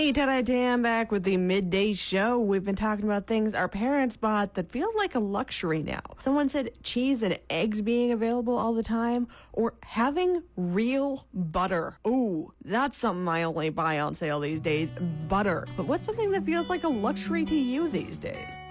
Hey, Ted Dan back with the midday show. We've been talking about things our parents bought that feel like a luxury now. Someone said cheese and eggs being available all the time, or having real butter. Ooh, that's something I only buy on sale these days, butter. But what's something that feels like a luxury to you these days?